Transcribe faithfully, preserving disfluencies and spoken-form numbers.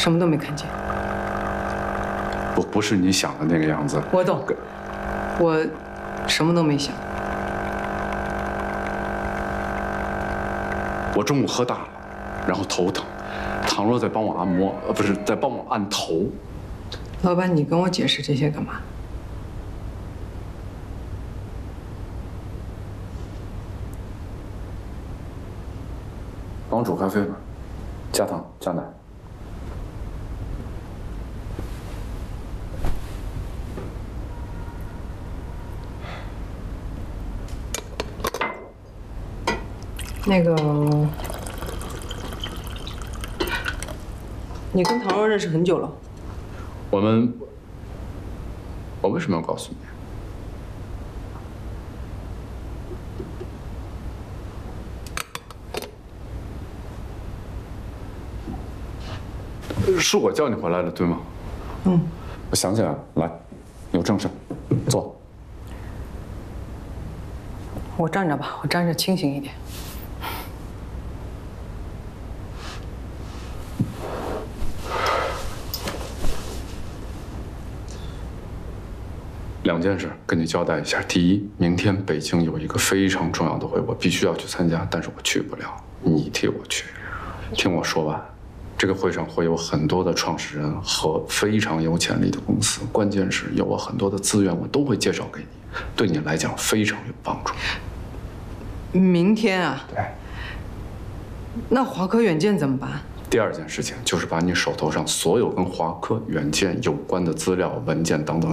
什么都没看见。 不，不是你想的那个样子。 我懂，我什么都没想。 我中午喝大了，然后头疼，唐若在帮我按摩，呃，不是在帮我按头。 老板，你跟我解释这些干嘛？ 帮我煮咖啡吧，加糖加奶。 那个，你跟唐若认识很久了？ 我们，我为什么要告诉你？是我叫你回来的，对吗？ 嗯。 我想起来了，来，有正事，坐。 我站着吧，我站着清醒一点。 两件事跟你交代一下。第一，明天北京有一个非常重要的会，我必须要去参加，但是我去不了，你替我去。听我说完，这个会上会有很多的创始人和非常有潜力的公司，关键是有我很多的资源，我都会介绍给你，对你来讲非常有帮助。 明天啊？ 对。 那华科远见怎么办？ 第二件事情就是把你手头上所有跟华科远见有关的资料、文件等等。